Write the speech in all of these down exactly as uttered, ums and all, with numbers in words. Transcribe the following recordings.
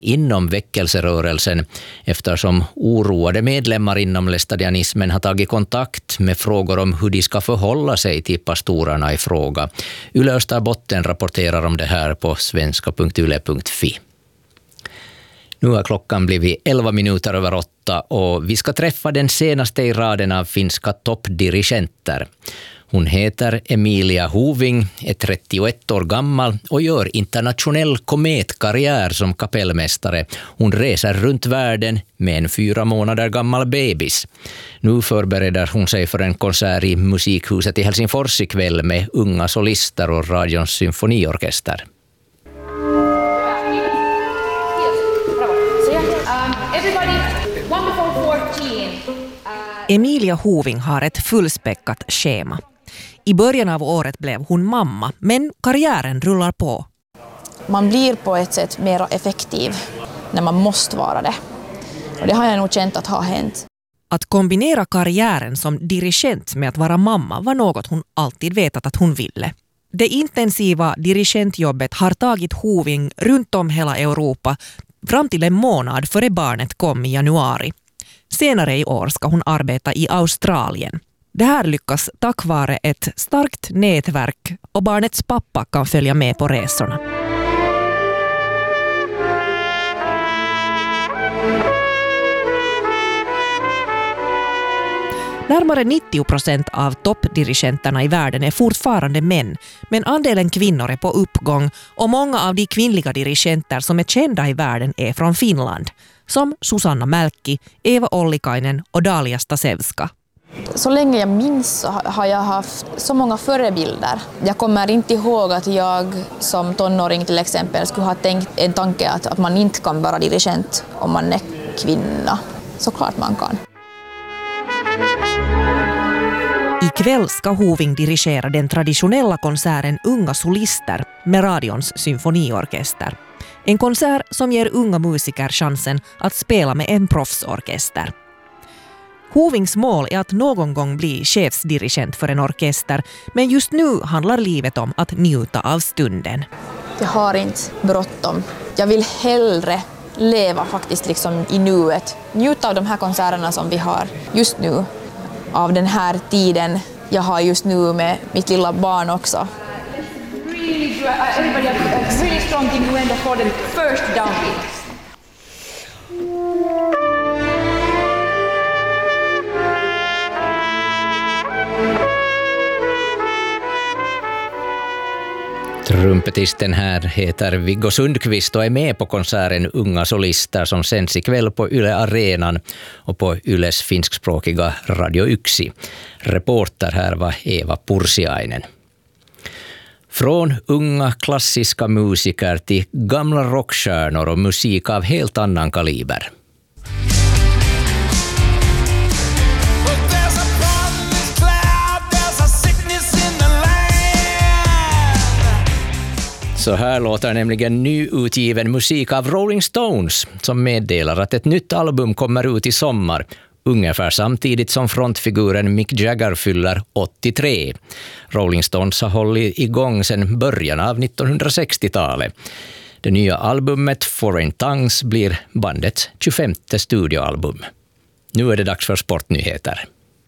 inom väckelserörelsen eftersom oroade medlemmar inom lästadianismen har tagit kontakt med frågor om hur de ska förhålla sig till pastorerna i fråga. Yle Österbotten rapporterar om det här på svenska punkt yle punkt fi. Nu har klockan blivit elva minuter över åtta och vi ska träffa den senaste i raden av finska toppdirigenter. Hon heter Emilia Hoving, är trettioett år gammal och gör internationell kometkarriär som kapellmästare. Hon reser runt världen med en fyra månader gammal bebis. Nu förbereder hon sig för en konsert i Musikhuset i Helsingfors ikväll med unga solister och radions symfoniorkester. Emilia Hoving har ett fullspäckat schema. I början av året blev hon mamma, men karriären rullar på. Man blir på ett sätt mer effektiv när man måste vara det. Och det har jag nog känt att ha hänt. Att kombinera karriären som dirigent med att vara mamma var något hon alltid vetat att hon ville. Det intensiva dirigentjobbet har tagit Hoving runt om hela Europa fram till en månad före barnet kom i januari. Senare i år ska hon arbeta i Australien. Det här lyckas tack vare ett starkt nätverk och barnets pappa kan följa med på resorna. Närmare nittio procent av toppdirigenterna i världen är fortfarande män, men andelen kvinnor är på uppgång och många av de kvinnliga dirigenter som är kända i världen är från Finland, som Susanna Mälkki, Eva Ollikainen och Dalia Stasevska. Så länge jag minns så har jag haft så många förebilder. Jag kommer inte ihåg att jag som tonåring till exempel skulle ha tänkt en tanke att, att man inte kan vara dirigent om man är kvinna. Såklart man kan. Ikväll ska Hoving dirigera den traditionella konserten Unga solister med radions symfoniorkester. En konsert som ger unga musiker chansen att spela med en proffsorkester. Hovings mål är att någon gång bli chefsdirigent för en orkester, men just nu handlar livet om att njuta av stunden. Jag har inte bråttom. Jag vill hellre leva faktiskt liksom i nuet. Njuta av de här konserterna som vi har just nu. Av den här tiden jag har just nu med mitt lilla barn också. Really, everybody have a really strong innuendo for the first downbeat. Trumpetisten här heter Viggo Sundqvist och är med på konserten Unga solister som sänds ikväll på Yle Arenan och på Yles finskspråkiga Radio Yksi. Reporter här var Eva Pursiainen. Från unga klassiska musiker till gamla rockstjärnor och musik av helt annan kaliber. Så här låter nämligen nyutgiven musik av Rolling Stones som meddelar att ett nytt album kommer ut i sommar, ungefär samtidigt som frontfiguren Mick Jagger fyller åttiotre. Rolling Stones har hållit igång sedan början av nittonhundrasextiotalet. Det nya albumet Foreign Tongues blir bandets tjugofemte studioalbum. Nu är det dags för sportnyheter.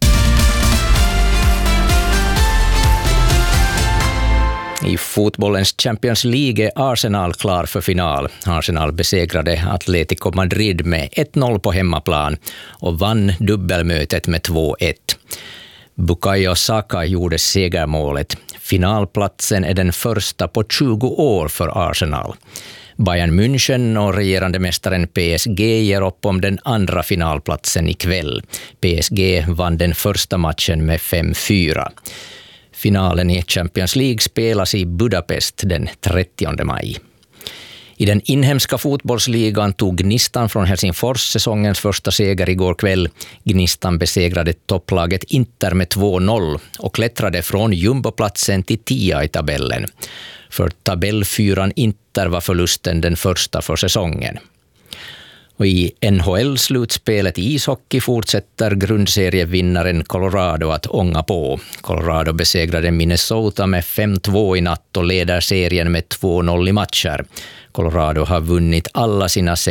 I fotbollens Champions League är Arsenal klar för final. Arsenal besegrade Atletico Madrid med ett noll på hemmaplan och vann dubbelmötet med två ett. Bukayo Saka gjorde segermålet. Finalplatsen är den första på tjugo år för Arsenal. Bayern München och regerande mästaren P S G ger upp om den andra finalplatsen ikväll. P S G vann den första matchen med fem fyra. Finalen i Champions League spelas i Budapest den trettionde maj. I den inhemska fotbollsligan tog Gnistan från Helsingfors säsongens första seger igår kväll. Gnistan besegrade topplaget Inter med två noll och klättrade från jumboplatsen till tia i tabellen. För tabellfyran Inter var förlusten den första för säsongen. Och i N H L-slutspelet i ishockey fortsätter grundserievinnaren Colorado att ånga på. Colorado besegrade Minnesota med fem två i natt och leder serien med två noll i matcher. Colorado har vunnit alla sina